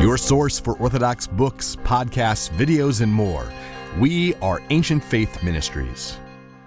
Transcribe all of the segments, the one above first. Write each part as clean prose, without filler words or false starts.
your source for Orthodox books, podcasts, videos, and more. We are Ancient Faith Ministries.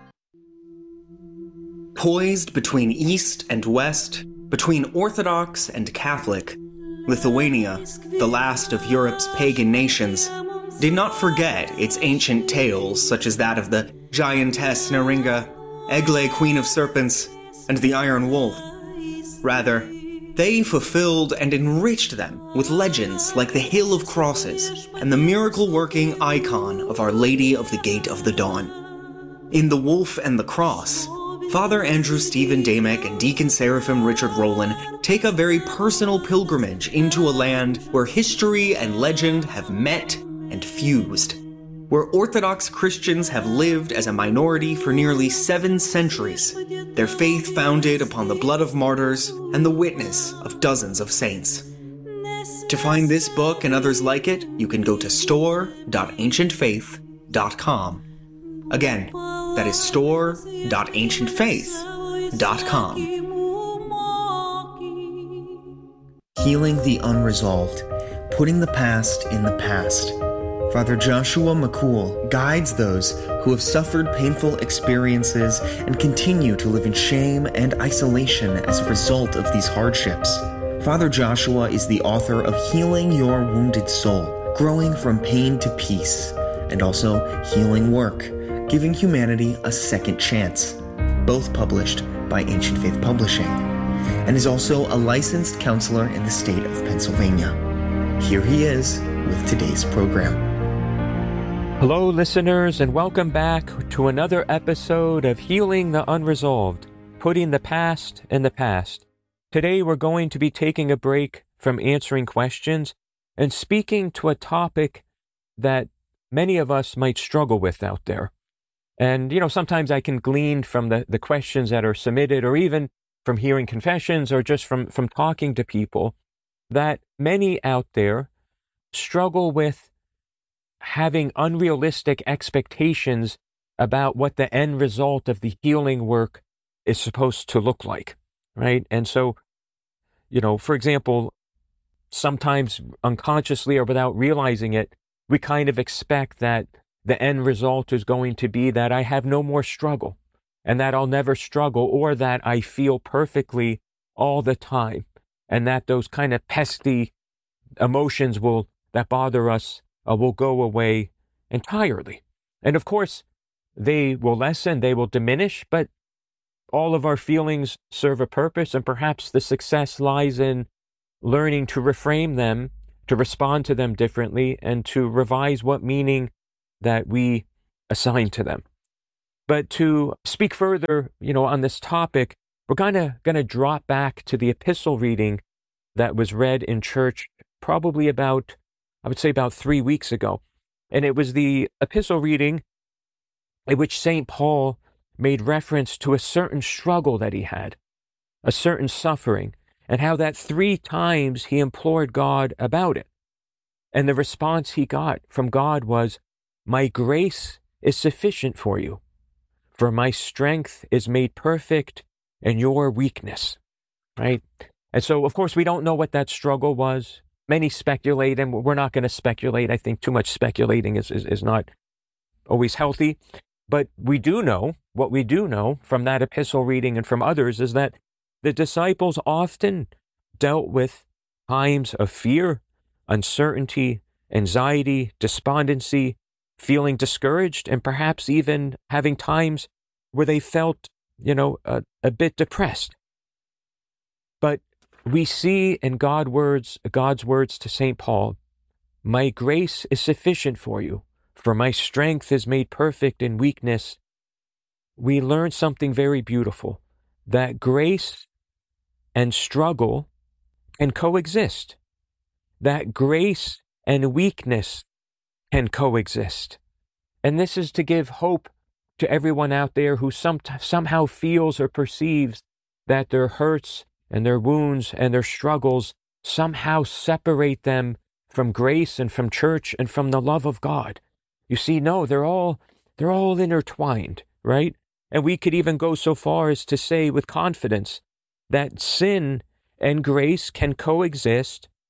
Poised between East and West, between Orthodox and Catholic, Lithuania, the last of Europe's pagan nations, did not forget its ancient tales such as that of the giantess Neringa, Egle, Queen of Serpents, and the Iron Wolf. Rather, they fulfilled and enriched them with legends like the Hill of Crosses and the miracle-working icon of Our Lady of the Gate of the Dawn. In The Wolf and the Cross, Father Andrew Stephen Damick and Deacon Seraphim Richard Rowland take a very personal pilgrimage into a land where history and legend have met and fused, where Orthodox Christians have lived as a minority for nearly 7 centuries, their faith founded upon the blood of martyrs and the witness of dozens of saints. To find this book and others like it, you can go to store.ancientfaith.com. Again, that is store.ancientfaith.com. Healing the Unresolved, Putting the Past in the Past. Father Joshua McCool guides those who have suffered painful experiences and continue to live in shame and isolation as a result of these hardships. Father Joshua is the author of Healing Your Wounded Soul, Growing from Pain to Peace, and also Healing Work, Giving Humanity a Second Chance, both published by Ancient Faith Publishing, and is also a licensed counselor in the state of Pennsylvania. Here he is with today's program. Hello, listeners, and welcome back to another episode of Healing the Unresolved, Putting the Past in the Past. Today, we're going to be taking a break from answering questions and speaking to a topic that many of us might struggle with out there. And, sometimes I can glean from the questions that are submitted, or even from hearing confessions, or just from talking to people, that many out there struggle with having unrealistic expectations about what the end result of the healing work is supposed to look like, right? And so, for example, sometimes unconsciously or without realizing it, we kind of expect that the end result is going to be that I have no more struggle, and that I'll never struggle, or that I feel perfectly all the time, and that those kind of pesky emotions that bother us will go away entirely. And of course, they will lessen, they will diminish, but all of our feelings serve a purpose, and perhaps the success lies in learning to reframe them, to respond to them differently, and to revise what meaning that we assign to them. But to speak further, on this topic, we're going to drop back to the epistle reading that was read in church probably about 3 weeks ago. And it was the epistle reading in which St. Paul made reference to a certain struggle that he had, a certain suffering, and how that 3 times he implored God about it. And the response he got from God was, "My grace is sufficient for you, for my strength is made perfect in your weakness," right? And so, of course, we don't know what that struggle was. Many speculate, and we're not going to speculate. I think too much speculating is not always healthy. But what we do know from that epistle reading and from others is that the disciples often dealt with times of fear, uncertainty, anxiety, despondency, feeling discouraged, and perhaps even having times where they felt, a bit depressed. But we see in God's words to St. Paul, "My grace is sufficient for you, for my strength is made perfect in weakness." We learn something very beautiful, that grace and struggle can coexist, that grace and weakness can coexist. And this is to give hope to everyone out there who somehow feels or perceives that their hurts and their wounds and their struggles somehow separate them from grace and from church and from the love of God. You see, no, they're all intertwined, right? And we could even go so far as to say with confidence that sin and grace can coexist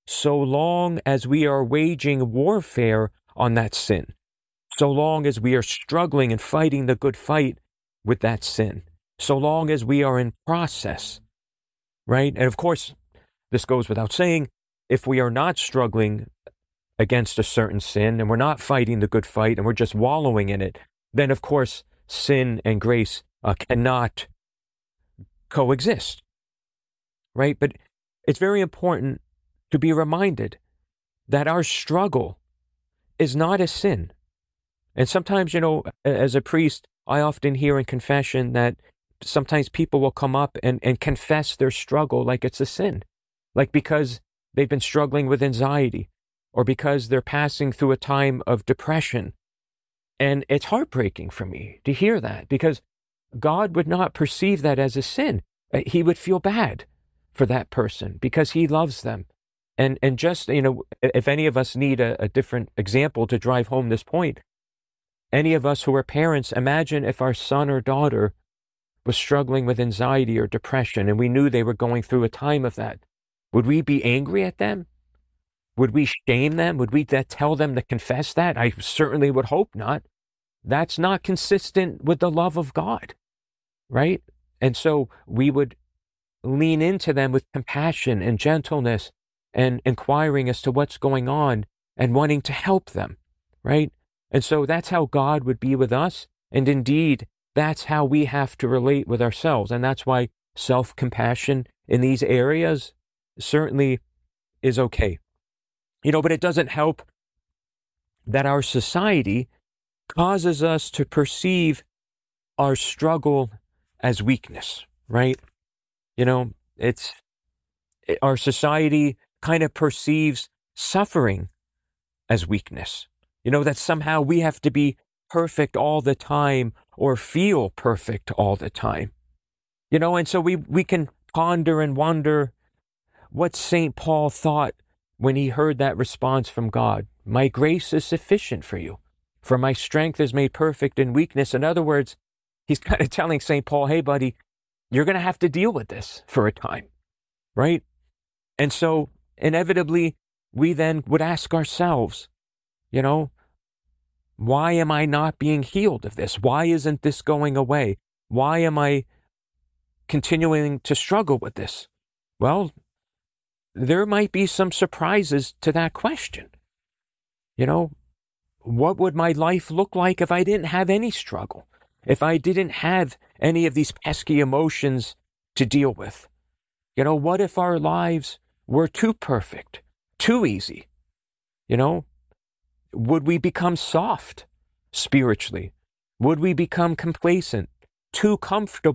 so long as we are waging warfare on that sin, so long as we are struggling and fighting the good fight with that sin, so long as we are in process, right? And of course, this goes without saying, if we are not struggling against a certain sin and we're not fighting the good fight and we're just wallowing in it, then of course, sin and grace cannot coexist, right? But it's very important to be reminded that our struggle is not a sin. And sometimes, as a priest, I often hear in confession that sometimes people will come up and confess their struggle like it's a sin, like because they've been struggling with anxiety or because they're passing through a time of depression. And it's heartbreaking for me to hear that, because God would not perceive that as a sin. He would feel bad for that person because he loves them. And just, if any of us need a different example to drive home this point, any of us who are parents, imagine if our son or daughter was struggling with anxiety or depression and we knew they were going through a time of that. Would we be angry at them? Would we shame them? Would we tell them to confess that? I certainly would hope not. That's not consistent with the love of God, right? And so we would lean into them with compassion and gentleness and inquiring as to what's going on and wanting to help them, right? And so that's how God would be with us. And indeed, that's how we have to relate with ourselves. And that's why self-compassion in these areas certainly is okay. But it doesn't help that our society causes us to perceive our struggle as weakness, right? Our society kind of perceives suffering as weakness. That somehow we have to be perfect all the time or feel perfect all the time. And so we can ponder and wonder what St. Paul thought when he heard that response from God. My grace is sufficient for you, for my strength is made perfect in weakness. In other words, he's kind of telling St. Paul, hey, buddy, you're going to have to deal with this for a time, right? And so inevitably, we then would ask ourselves, why am I not being healed of this? Why isn't this going away? Why am I continuing to struggle with this? Well, there might be some surprises to that question. What would my life look like if I didn't have any struggle? If I didn't have any of these pesky emotions to deal with? What if our lives were too perfect, too easy? Would we become soft spiritually? Would we become complacent, too comfortable